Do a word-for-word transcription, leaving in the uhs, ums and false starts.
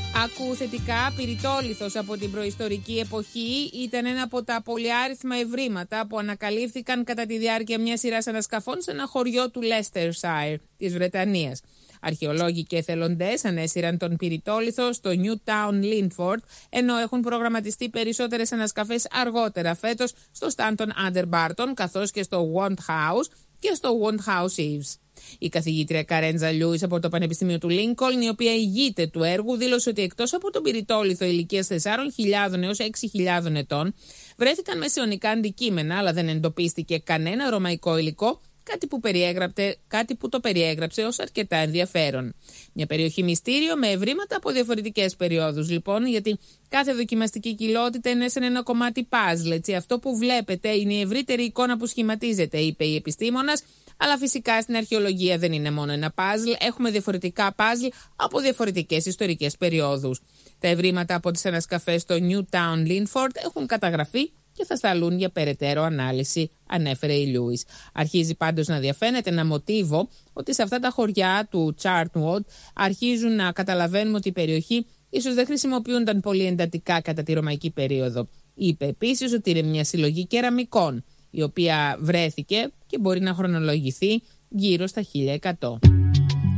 Άκου θετικά, πυρητόλιθος από την προϊστορική εποχή ήταν ένα από τα πολυάριθμα ευρήματα που ανακαλύφθηκαν κατά τη διάρκεια μιας σειράς ανασκαφών σε ένα χωριό του Leicestershire της Βρετανίας. Αρχαιολόγοι και εθελοντές ανέσυραν τον πυρητόλιθο στο Newtown Linford, ενώ έχουν προγραμματιστεί περισσότερες ανασκαφές αργότερα φέτος στο Stanton Under Barton, καθώς και στο Wand House και στο Wand House Eaves. Η καθηγήτρια Καρέντζα Λιούις από το Πανεπιστήμιο του Λίνκολν, η οποία ηγείται του έργου, δήλωσε ότι εκτός από τον πυρητόλιθο ηλικίας τεσσάρων χιλιάδων έως έξι χιλιάδων ετών, βρέθηκαν μεσαιωνικά αντικείμενα, αλλά δεν εντοπίστηκε κανένα ρωμαϊκό υλικό, κάτι που, κάτι που το περιέγραψε ως αρκετά ενδιαφέρον. Μια περιοχή μυστήριο με ευρήματα από διαφορετικές περιόδους, λοιπόν, γιατί κάθε δοκιμαστική κοιλότητα είναι σαν ένα κομμάτι παζλ. Έτσι, αυτό που βλέπετε είναι η ευρύτερη εικόνα που σχηματίζεται, είπε η επιστήμονας. Αλλά φυσικά στην αρχαιολογία δεν είναι μόνο ένα παζλ, έχουμε διαφορετικά παζλ από διαφορετικές ιστορικές περιόδους. Τα ευρήματα από τις ανασκαφές στο Newtown Linford έχουν καταγραφεί και θα σταλούν για περαιτέρω ανάλυση, ανέφερε η Λιούις. Αρχίζει πάντως να διαφαίνεται ένα μοτίβο ότι σε αυτά τα χωριά του Chartwood αρχίζουν να καταλαβαίνουμε ότι η περιοχή ίσως δεν χρησιμοποιούνταν πολύ εντατικά κατά τη ρωμαϊκή περίοδο. Είπε επίσης ότι είναι μια συλλογή κεραμικών, η οποία βρέθηκε και μπορεί να χρονολογηθεί γύρω στα χίλια εκατό.